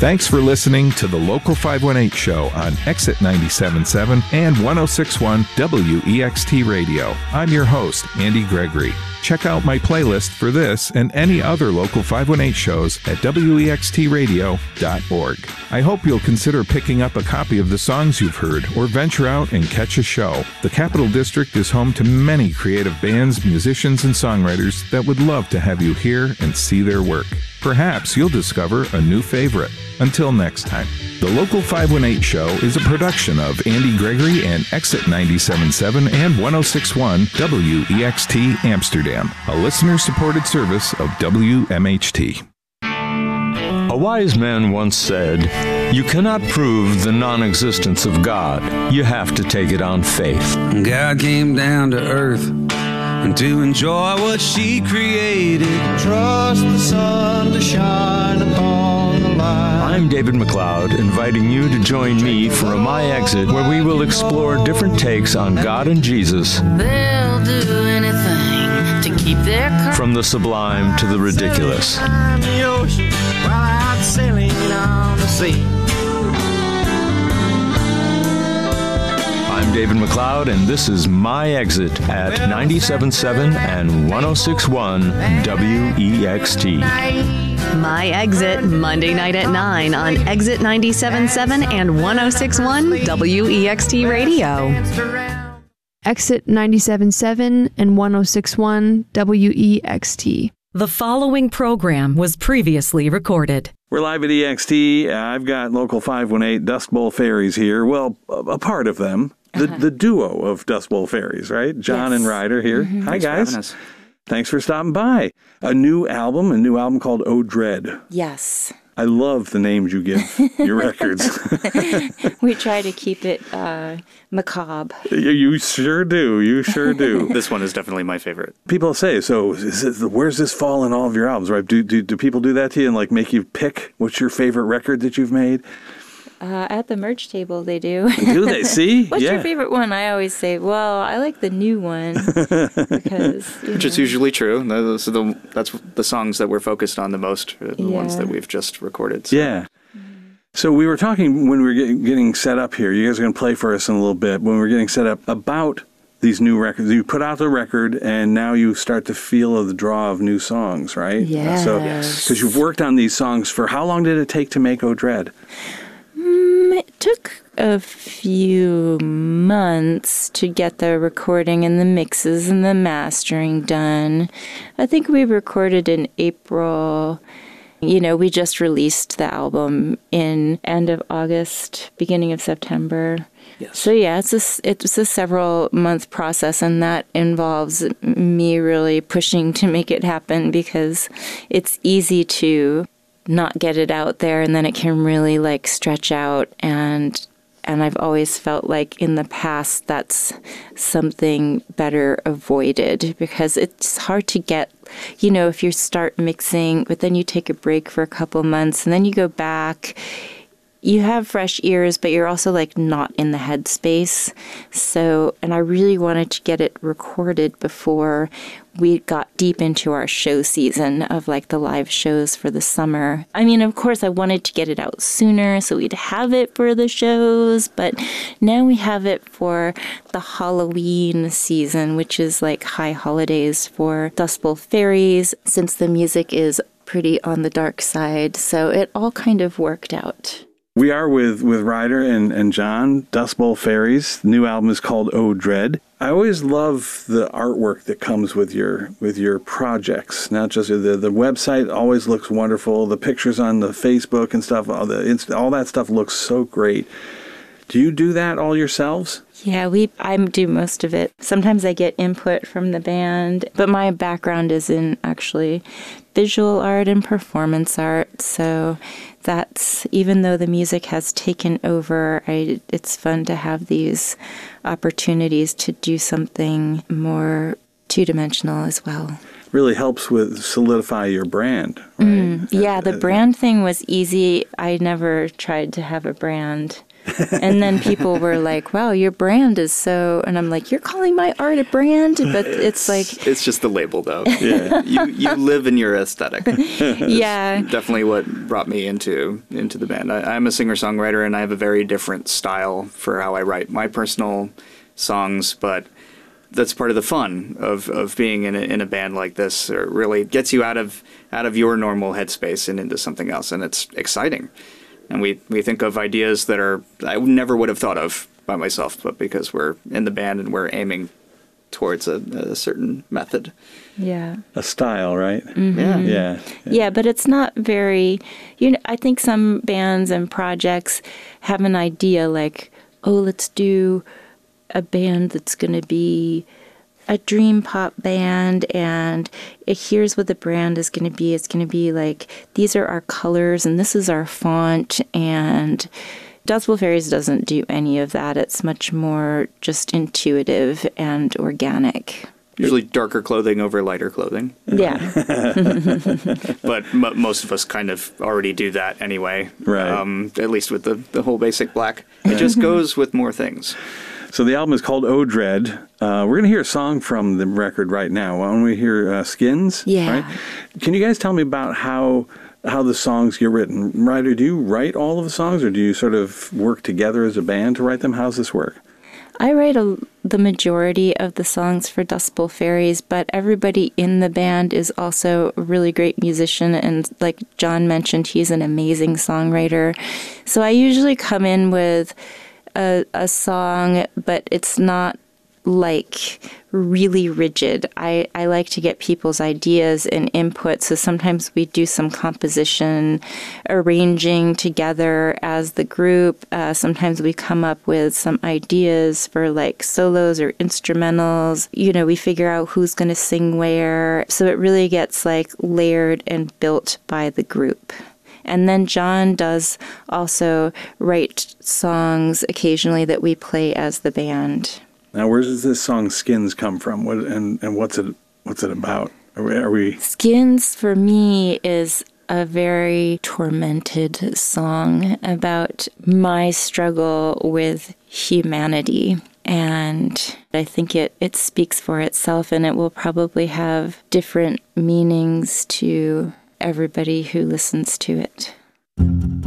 Thanks for listening to the Local 518 show on Exit 97.7 and 106.1 WEXT Radio. I'm your host, Andy Gregory. Check out my playlist for this and any other Local 518 shows at wextradio.org. I hope you'll consider picking up a copy of the songs you've heard or venture out and catch a show. The Capital District is home to many creative bands, musicians, and songwriters that would love to have you hear and see their work. Perhaps you'll discover a new favorite. Until next time, the Local 518 show is a production of Andy Gregory and Exit 97.7 and 106.1 WEXT Amsterdam, a listener-supported service of WMHT. A wise man once said, "You cannot prove the non-existence of God. You have to take it on faith." God came down to earth and to enjoy what she created. Trust the sun to shine upon the light. I'm David McLeod, inviting you to join me for a My Exit, where we will explore different takes on God and Jesus. They'll do anything to keep their from the sublime to the ridiculous. The ocean while out sailing on the sea. I'm David McLeod, and this is My Exit at 97.7 and 106.1 WEXT. My Exit, Monday night at 9 on Exit 97.7 and 106.1 WEXT Radio. Exit 97.7 and 106.1 WEXT. The following program was previously recorded. We're live at EXT. I've got Local 518 Dust Bowl Fairies here. Well, a part of them. The duo of Dust Bowl Fairies, right? John and Ryder here. Mm-hmm. Hi, guys. Thanks for stopping by. A new album called Oh Dread. Yes. I love the names you give your records. We try to keep it macabre. You sure do. You sure do. This one is definitely my favorite. People say, so where's this fall in all of your albums, right? Do people do that to you and like make you pick what's your favorite record that you've made? At the merch table, they do. Do they? See? What's your favorite one? I always say, well, I like the new one. Because, which is usually true. That's the songs that we're focused on the most, the ones that we've just recorded. So. Yeah. So we were talking when we were getting set up here. You guys are going to play for us in a little bit. When we were getting set up about these new records. You put out the record, and now you start to feel the draw of new songs, right? Yes. So, because you've worked on these songs for how long did it take to make Oh Dread? It took a few months to get the recording and the mixes and the mastering done. I think we recorded in April. You know, we just released the album in end of August, beginning of September. Yes. So yeah, it's a several month process, and that involves me really pushing to make it happen, because it's easy to not get it out there, and then it can really like stretch out, and I've always felt like in the past that's something better avoided, because it's hard to get, you know, if you start mixing, but then you take a break for a couple months and then you go back, you have fresh ears, but you're also like not in the headspace. So, and I really wanted to get it recorded before we got deep into our show season of like the live shows for the summer. I mean, of course, I wanted to get it out sooner so we'd have it for the shows, but now we have it for the Halloween season, which is like high holidays for Dust Bowl Fairies, since the music is pretty on the dark side. So it all kind of worked out. We are with Ryder and John, Dust Bowl Fairies. The new album is called Oh Dread. I always love the artwork that comes with your projects. Not just the website always looks wonderful. The pictures on the Facebook and stuff, all that stuff looks so great. Do you do that all yourselves? Yeah, I do most of it. Sometimes I get input from the band, but my background is in actually visual art and performance art. So that's, even though the music has taken over, it's fun to have these opportunities to do something more two-dimensional as well. Really helps with solidify your brand, right? Yeah, the brand thing was easy. I never tried to have a brand And then people were like, wow, your brand is so, and I'm like, you're calling my art a brand? But it's like... It's just the label, though. Yeah. you live in your aesthetic. Yeah. It's definitely what brought me into the band. I'm a singer-songwriter, and I have a very different style for how I write my personal songs, but that's part of the fun of being in a band like this. It really gets you out of your normal headspace and into something else, and it's exciting. And we think of ideas that I never would have thought of by myself, but because we're in the band and we're aiming towards a certain method. Yeah. A style, right? Mm-hmm. Yeah. Yeah, but it's not very, I think some bands and projects have an idea like, oh, let's do a band that's going to be a dream pop band, and here's what the brand is going to be. It's going to be like, these are our colors, and this is our font, and Dust Bowl Fairies doesn't do any of that. It's much more just intuitive and organic. Usually darker clothing over lighter clothing. Yeah. But most of us kind of already do that anyway. Right. At least with the whole basic black. It just goes with more things. So the album is called Oh Dread. We're going to hear a song from the record right now. Why don't we hear Skins? Yeah. Right? Can you guys tell me about how the songs get written? Ryder, do you write all of the songs, or do you sort of work together as a band to write them? How's this work? I write the majority of the songs for Dust Bowl Fairies, but everybody in the band is also a really great musician, and like John mentioned, he's an amazing songwriter. So I usually come in with a song, but it's not like really rigid. I like to get people's ideas and input, so sometimes we do some composition, arranging together as the group. Sometimes we come up with some ideas for like solos or instrumentals. We figure out who's going to sing where, so it really gets like layered and built by the group. And then John does also write songs occasionally that we play as the band. Now, where does this song "Skins" come from? And what's it about? Are we? Skins for me is a very tormented song about my struggle with humanity. And I think it speaks for itself, and it will probably have different meanings to everybody who listens to it.